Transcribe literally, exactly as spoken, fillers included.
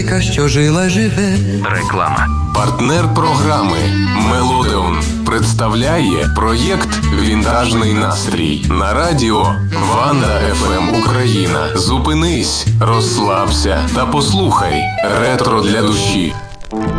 що жила живе. Реклама. Партнер програми Мелодеон представляє проєкт «Вінтажний настрій» на радіо Ванда еф ем Україна. Зупинись, розслабся та послухай ретро для душі.